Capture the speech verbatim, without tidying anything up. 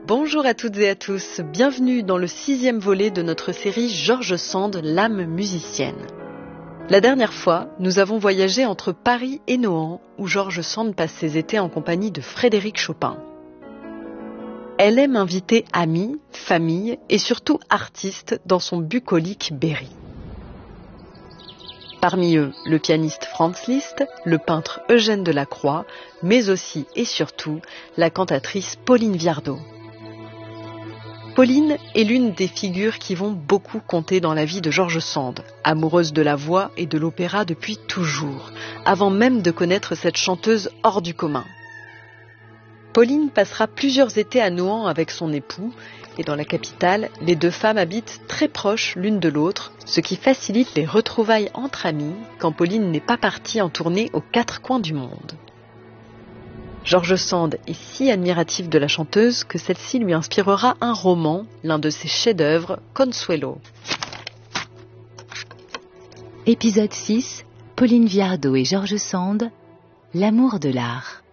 Bonjour à toutes et à tous, bienvenue dans le sixième volet de notre série George Sand, l'âme musicienne. La dernière fois, nous avons voyagé entre Paris et Nohant, où George Sand passe ses étés en compagnie de Frédéric Chopin. Elle aime inviter amis, famille et surtout artistes dans son bucolique Berry. Parmi eux, le pianiste Franz Liszt, le peintre Eugène Delacroix, mais aussi et surtout la cantatrice Pauline Viardot. Pauline est l'une des figures qui vont beaucoup compter dans la vie de George Sand, amoureuse de la voix et de l'opéra depuis toujours, avant même de connaître cette chanteuse hors du commun. Pauline passera plusieurs étés à Nohant avec son époux, et dans la capitale, les deux femmes habitent très proches l'une de l'autre, ce qui facilite les retrouvailles entre amies quand Pauline n'est pas partie en tournée aux quatre coins du monde. George Sand est si admiratif de la chanteuse que celle-ci lui inspirera un roman, l'un de ses chefs-d'œuvre, Consuelo. Épisode six, Pauline Viardot et George Sand, l'amour de l'art.